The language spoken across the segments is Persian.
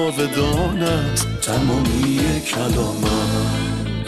جاودان است تمامی کلامت.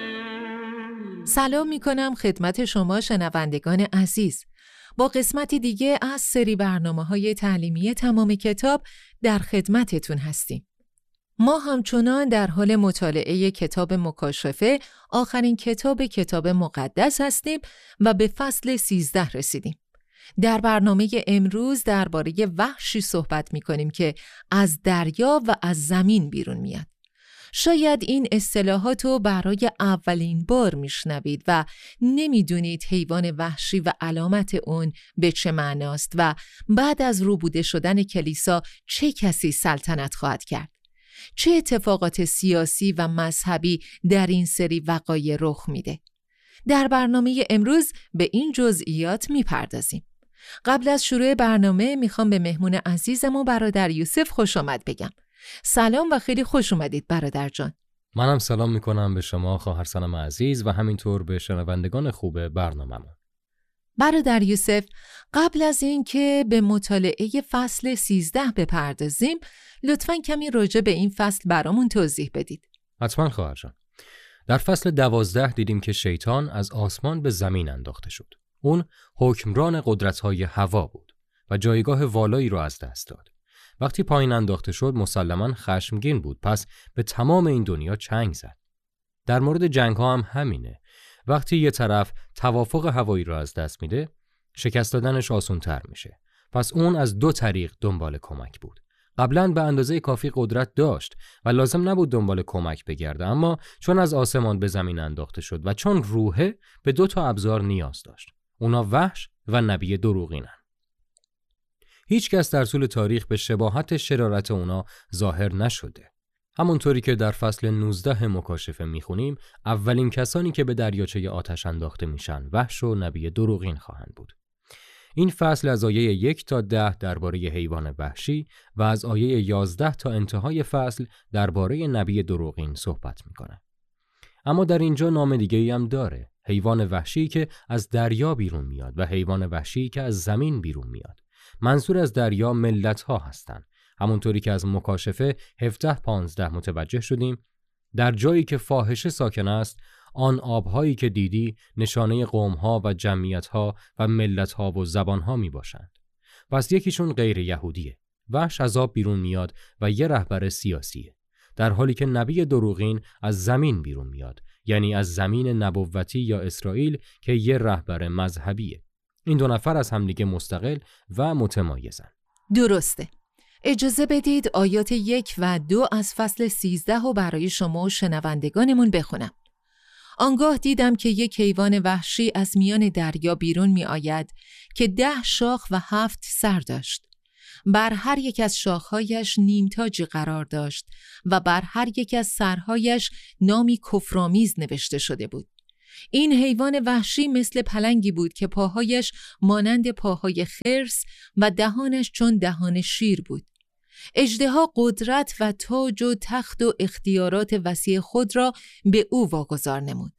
سلام میکنم خدمت شما شنوندگان عزیز. با قسمتی دیگه از سری برنامه‌های تعلیمی تمام کتاب در خدمتتون هستیم. ما همچنان در حال مطالعه کتاب مکاشفه، آخرین کتاب مقدس هستیم و به فصل 13 رسیدیم. در برنامه امروز درباره وحشی صحبت می‌کنیم که از دریا و از زمین بیرون میاد. شاید این اصطلاحات رو برای اولین بار میشنوید و نمیدونید حیوان وحشی و علامت اون به چه معناست و بعد از روبوده شدن کلیسا چه کسی سلطنت خواهد کرد. چه اتفاقات سیاسی و مذهبی در این سری وقایع رخ میده. در برنامه امروز به این جزئیات میپردازیم. قبل از شروع برنامه میخوام به مهمون عزیزمون برادر یوسف خوش آمد بگم. سلام و خیلی خوش اومدید برادر جان. منم سلام میکنم به شما خواهر سنم عزیز و همینطور به شنوندگان خوب برنامه‌مون. برادر یوسف، قبل از این که به مطالعه فصل 13 بپردازیم، لطفاً کمی راجع به این فصل برامون توضیح بدید. حتما خواهر جان. در فصل 12 دیدیم که شیطان از آسمان به زمین انداخته شد. اون حکمران قدرت‌های هوا بود و جایگاه والایی رو از دست داد. وقتی پایین انداخته شد مسلماً خشمگین بود، پس به تمام این دنیا چنگ زد. در مورد جنگ‌ها هم همینه. وقتی یه طرف توافق هوایی رو از دست میده، شکست دادنش آسان‌تر میشه. پس اون از دو طریق دنبال کمک بود. قبلاً به اندازه کافی قدرت داشت و لازم نبود دنبال کمک بگرده، اما چون از آسمان به زمین انداخته شد و چون روحه به دو تا ابزار نیاز داشت. اونا وحش و نبی دروغینن. هیچ کس در طول تاریخ به شباهت شرارت اونا ظاهر نشده. همونطوری که در فصل 19 مکاشفه میخونیم، اولین کسانی که به دریاچه آتش انداخته میشن وحش و نبی دروغین خواهند بود. این فصل از آیه 1 تا 10 درباره حیوان وحشی و از آیه 11 تا انتهای فصل درباره نبی دروغین صحبت میکنه. اما در اینجا نام دیگه‌ای هم داره، حیوان وحشی که از دریا بیرون میاد و حیوان وحشی که از زمین بیرون میاد. منظور از دریا ملت‌ها هستند. همونطوری که از مکاشفه 17-15 متوجه شدیم، در جایی که فاحشه ساکن است، آن آب‌هایی که دیدی نشانه قوم‌ها و جمعیت‌ها و ملت‌ها و زبان‌ها میباشند. پس یکیشون غیر یهودیه. وحش از آب بیرون میاد و یه رهبر سیاسیه. در حالی که نبی دروغین از زمین بیرون میاد، یعنی از زمین نبوتی یا اسرائیل که یه رهبر مذهبیه. این دو نفر از همدیگه مستقل و متمایزن. درسته. اجازه بدید آیات 1 و 2 از فصل 13 رو برای شما و شنوندگانمون بخونم. آنگاه دیدم که یک حیوان وحشی از میان دریا بیرون می آید که 10 شاخ و 7 سر داشت. بر هر یک از شاخهایش نیمتاجی قرار داشت و بر هر یک از سرهایش نامی کفرآمیز نوشته شده بود. این حیوان وحشی مثل پلنگی بود که پاهایش مانند پاهای خرس و دهانش چون دهان شیر بود. اژدها قدرت و تاج و تخت و اختیارات وسیع خود را به او واگذار نمود.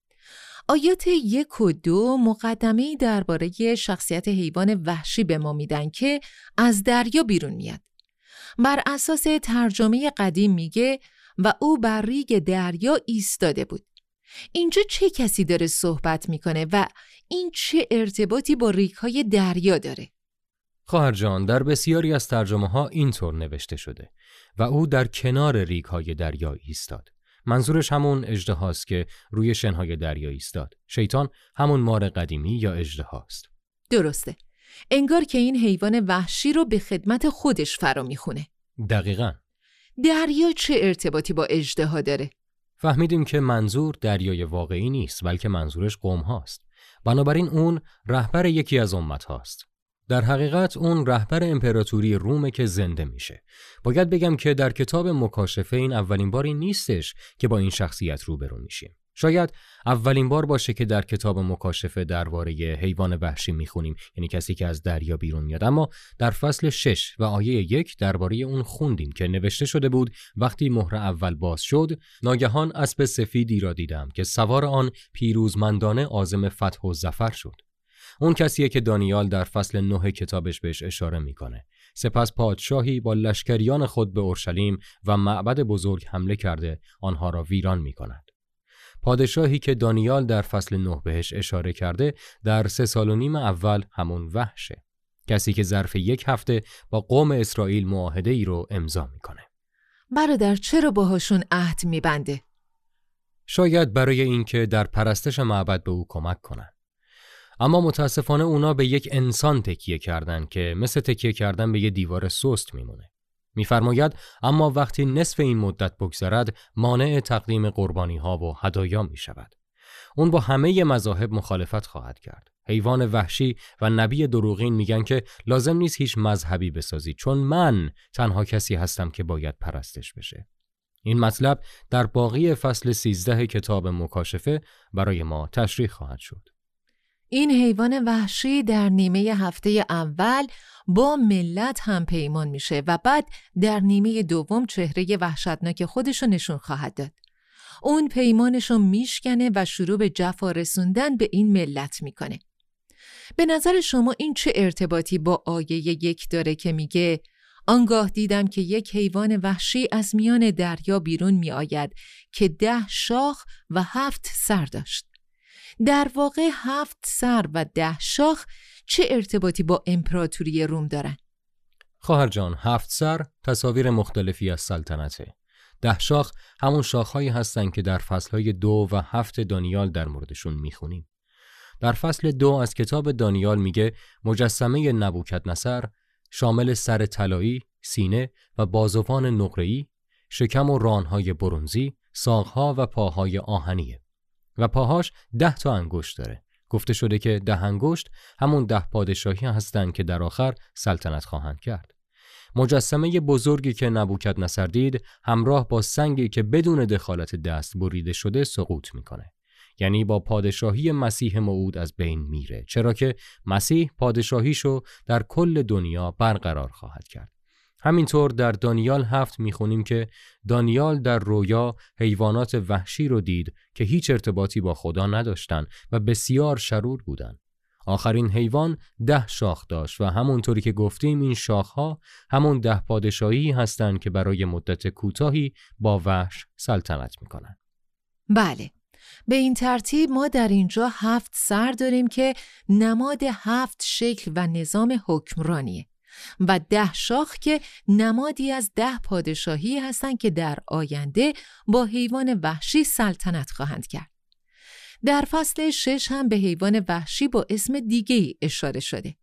آیات 1 و 2 مقدمه‌ای درباره شخصیت حیوان وحشی به ما میدن که از دریا بیرون میاد. بر اساس ترجمه قدیم میگه و او بر ریگ دریا ایستاده بود. اینجا چه کسی داره صحبت میکنه و این چه ارتباطی با ریگ‌های دریا داره؟ خواهر جان، در بسیاری از ترجمه‌ها اینطور نوشته شده و او در کنار ریگ‌های دریا ایستاد. منظورش همون اژدهاست که روی شنهای دریا ایستاد. شیطان همون مار قدیمی یا اژدهاست. درسته. انگار که این حیوان وحشی رو به خدمت خودش فرا میخونه. دقیقاً. دریا چه ارتباطی با اژدها داره؟ فهمیدیم که منظور دریای واقعی نیست، بلکه منظورش قوم هاست. بنابراین اون رهبر یکی از امت هاست. در حقیقت اون رهبر امپراتوری رومه که زنده میشه. باید بگم که در کتاب مکاشفه این اولین باری نیستش که با این شخصیت روبرو میشیم. شاید اولین بار باشه که در کتاب مکاشفه درباره حیوان وحشی میخونیم، یعنی کسی که از دریا بیرون میاد. اما در فصل 6 و آیه 1 درباره اون خوندیم که نوشته شده بود وقتی مهر اول باز شد، ناگهان اسب سفیدی را دیدم که سوار آن پیروزمندانه عازم فتح و ظفر شد. اون کسیه که دانیال در فصل 9 کتابش بهش اشاره میکنه. سپس پادشاهی با لشکریان خود به اورشلیم و معبد بزرگ حمله کرده آنها را ویران می کند. پادشاهی که دانیال در فصل 9 بهش اشاره کرده در 3 سال و نیم اول همون وحشه. کسی که ظرف 1 هفته با قوم اسرائیل معاهده ای رو امضا میکنه. برادر چرا باهاشون عهد میبنده؟ شاید برای اینکه در پرستش معبد به او کمک کنن. اما متاسفانه اونا به یک انسان تکیه کردن که مثل تکیه کردن به یه دیوار سست میمونه. میفرماید اما وقتی نصف این مدت بگذرد مانع تقدیم قربانی ها و هدایا می شود. اون با همه مذاهب مخالفت خواهد کرد. حیوان وحشی و نبی دروغین میگن که لازم نیست هیچ مذهبی بسازی چون من تنها کسی هستم که باید پرستش بشه. این مطلب در باقی فصل 13 کتاب مکاشفه برای ما تشریح خواهد شد. این حیوان وحشی در نیمه هفته اول با ملت هم پیمان میشه و بعد در نیمه دوم چهره وحشتناک خودشو نشون خواهد داد. اون پیمانشو میشکنه و شروع به جفا رسوندن به این ملت میکنه. به نظر شما این چه ارتباطی با آیه 1 داره که میگه آنگاه دیدم که یک حیوان وحشی از میان دریا بیرون می آید که 10 شاخ و 7 سر داشت. در واقع 7 سر و 10 شاخ چه ارتباطی با امپراتوری روم دارن؟ خواهر جان، 7 سر تصاویر مختلفی از سلطنته. 10 شاخ همون شاخهایی هستن که در فصلهای 2 و 7 دانیال در موردشون میخونیم. در فصل 2 از کتاب دانیال میگه مجسمه نبوکدنصر شامل سر طلایی، سینه و بازوان نقره‌ای، شکم و رانهای برنزی، ساقها و پاهای آهنیه و پاهاش 10 تا انگشت داره. گفته شده که 10 انگشت همون 10 پادشاهی هستن که در آخر سلطنت خواهند کرد. مجسمه بزرگی که نبوکدنصر دید همراه با سنگی که بدون دخالت دست بریده شده سقوط میکنه. یعنی با پادشاهی مسیح موعود از بین میره، چرا که مسیح پادشاهیشو در کل دنیا برقرار خواهد کرد. همینطور در دانیال 7 میخونیم که دانیال در رویا حیوانات وحشی رو دید که هیچ ارتباطی با خدا نداشتن و بسیار شرور بودن. آخرین حیوان 10 شاخ داشت و همونطوری که گفتیم این شاخها همون 10 پادشاهی هستند که برای مدت کوتاهی با وحش سلطنت میکنن. بله، به این ترتیب ما در اینجا 7 سر داریم که نماد 7 شکل و نظام حکمرانیه و 10 شاخ که نمادی از 10 پادشاهی هستند که در آینده با حیوان وحشی سلطنت خواهند کرد. در فصل 6 هم به حیوان وحشی با اسم دیگه‌ای اشاره شده.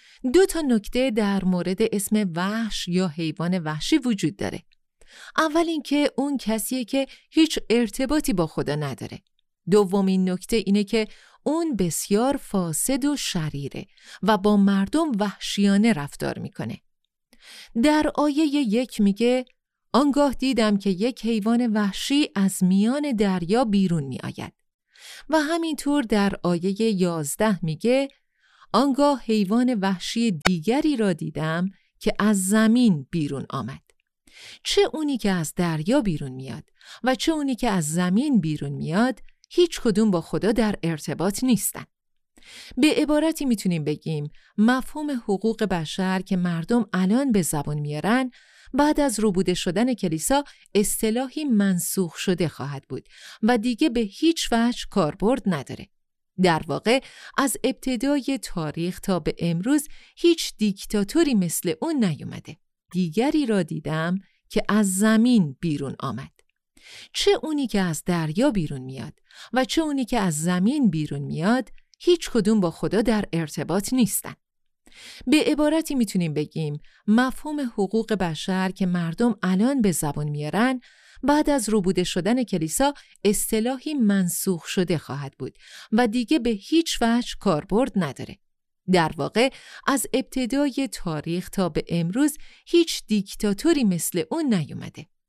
2 تا نکته در مورد اسم وحش یا حیوان وحشی وجود داره. اول اینکه اون کسیه که هیچ ارتباطی با خدا نداره. دومین نکته اینه که اون بسیار فاسد و شریره و با مردم وحشیانه رفتار میکنه. در آیه 1 میگه آنگاه دیدم که یک حیوان وحشی از میان دریا بیرون می آید. و همینطور در آیه 11 میگه آنگاه حیوان وحشی دیگری را دیدم که از زمین بیرون آمد. چه اونی که از دریا بیرون میاد و چه اونی که از زمین بیرون میاد هیچ کدوم با خدا در ارتباط نیستن. به عبارتی میتونیم بگیم مفهوم حقوق بشر که مردم الان به زبان میارن بعد از ربوده شدن کلیسا اصطلاحی منسوخ شده خواهد بود و دیگه به هیچ وجه کاربرد نداره. در واقع از ابتدای تاریخ تا به امروز هیچ دیکتاتوری مثل اون نیومده. دیگری را دیدم که از زمین بیرون آمد. چه اونی که از دریا بیرون میاد و چه اونی که از زمین بیرون میاد هیچ کدوم با خدا در ارتباط نیستن. به عبارتی میتونیم بگیم مفهوم حقوق بشر که مردم الان به زبان میارن بعد از ربوده شدن کلیسا اصطلاحی منسوخ شده خواهد بود و دیگه به هیچ وجه کاربرد نداره. در واقع از ابتدای تاریخ تا به امروز هیچ دیکتاتوری مثل اون نیومده.